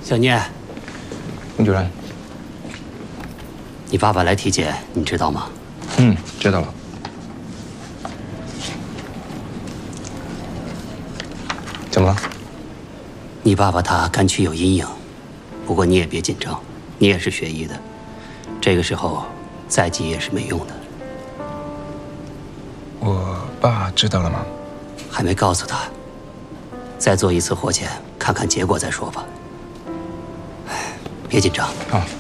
小聂， 龚主任， 你爸爸来体检，你知道吗？ 知道了。怎么了？ 你爸爸他肝区有阴影，不过你也别紧张，你也是学医的，这个时候再急也是没用的。 我爸知道了吗？ 还没告诉他，再做一次活检，看看结果再说吧。哎，别紧张。 好。